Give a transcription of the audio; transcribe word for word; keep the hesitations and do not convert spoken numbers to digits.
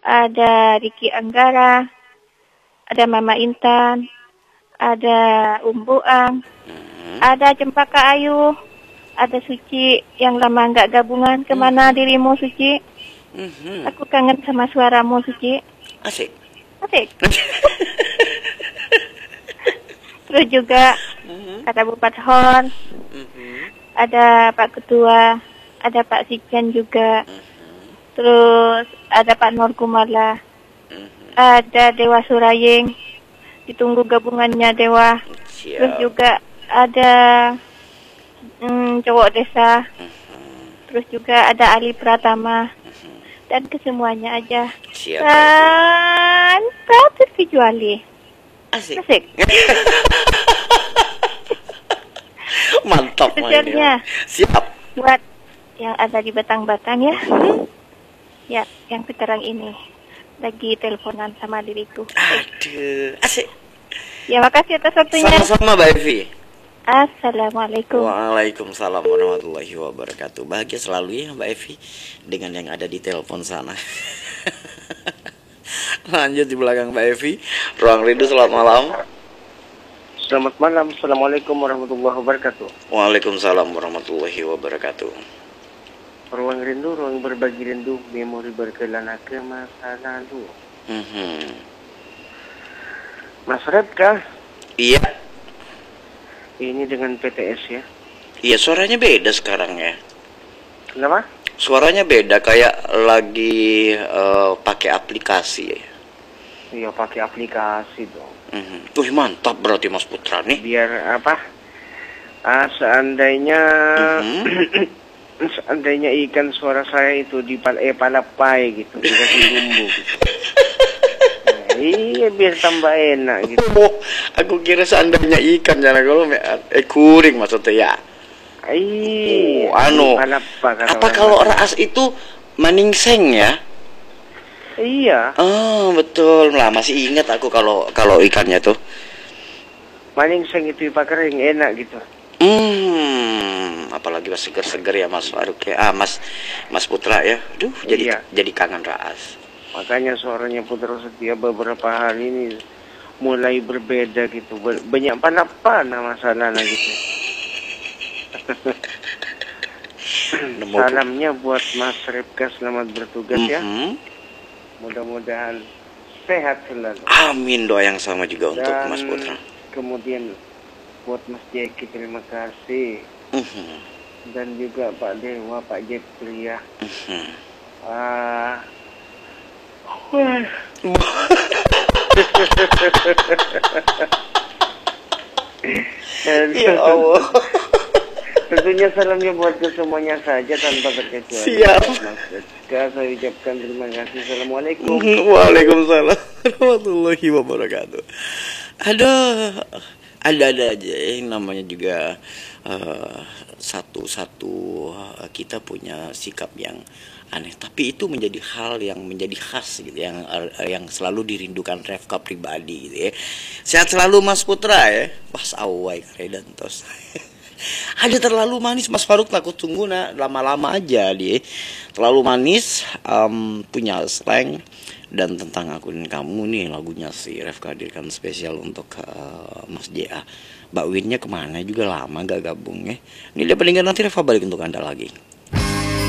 ada Ricky Anggara, ada Mama Intan, ada Umbuang, Hmm. ada Cempaka Ayu, ada Suci yang lama nggak gabungan. Kemana dirimu, Suci? Mhm. Aku kangen sama suaramu, Suci. Asik. Asik. Terus juga Mhm. ada Bupat Hon, Mhm. ada Pak Ketua, ada Pak Sikjan juga. Mhm. Terus ada Pak Nur Kumala, Mhm. ada Dewa Suraying, ditunggu gabungannya Dewa. Terus Siap. juga ada mm, cowok desa. Mhm. Terus juga ada Ali Pratama. Mhm. Dan kesemuanya aja. Siap. Baby. Dan tak terkecuali. Asik. Asik. Mantap Spesialnya mainnya. Siap. buat yang ada di Batang-Batang ya. Ya, yang sekarang ini lagi teleponan sama diriku. Aduh, asik. Ya, makasih atas waktunya. Sama-sama Mbak Evi. Assalamualaikum. Waalaikumsalam warahmatullahi wabarakatuh. Bahagia selalu ya Mbak Evi dengan yang ada di telepon sana. Lanjut di belakang Mbak Evi. Ruang Rindu, selamat malam. Selamat malam. Assalamualaikum warahmatullahi wabarakatuh. Waalaikumsalam warahmatullahi wabarakatuh. Ruang rindu, ruang berbagi rindu, memori berkelana ke masa lalu. Mhm. Mas Redka, Iya, ini dengan P T S ya. iya suaranya beda sekarang ya. Kenapa? Suaranya beda kayak lagi eh, pakai aplikasi ya. Iya, pakai aplikasi dong. Mhm. Wih mantap berarti Mas Putra nih. Biar apa? Ah, seandainya Mhm. seandainya ikan suara saya itu di pal eh palapai gitu, dikasih bumbu gitu. Nah, iya, biar tambah enak gitu. Oh, aku kira seandainya ikan jangan kalau eh kuring maksudnya ya. Iya, Oh, anu. palapa kata Apa orang kalau Batak. raas itu maningseng ya? Iya, Oh, betul. Lah masih ingat aku kalau kalau ikannya tuh. maningseng itu dipakai yang enak gitu. Hmm, apalagi pas seger-seger ya Mas Faruk ya. Ah, Mas Mas Putra ya. Aduh, jadi Iya. jadi kangen raas. Makanya suaranya Putra Setia beberapa hari ini mulai berbeda gitu. Ber- banyak panah-panah masalahnya gitu. Nemu Salamnya buat Mas Repka, selamat bertugas ya. Mhm. Mudah-mudahan sehat selalu. Amin, doa yang sama juga untuk Dan Mas Putra. kemudian buat Mas Jeki, terima kasih. Mhm. Dan juga Pak Dewa, Pak Jepri ya. Mhm. Ah, dan Ya Allah. tentunya salamnya buat ke semuanya saja tanpa terkecuali. Siap. Mas Redka, saya ucapkan terima kasih. Assalamualaikum. Waalaikumsalam warahmatullahi wabarakatuh. Aduh, ada-ada aja yang namanya juga eh, satu-satu eh, kita punya sikap yang aneh, tapi itu menjadi hal yang menjadi khas gitu, yang eh, yang selalu dirindukan Refka pribadi gitu ya. Sehat selalu Mas Putra ya. Pas awai karedan tos. Ada terlalu manis Mas Faruk, takut tunggu nak lama-lama aja dia. Terlalu manis, em, punya slang. Dan tentang aku dan kamu nih lagunya si Refka hadirkan spesial untuk eh, Mas J A. Mbak Winnya kemana juga lama gak gabung ya. Ini dia pendengar, nanti Refka balik untuk Anda lagi.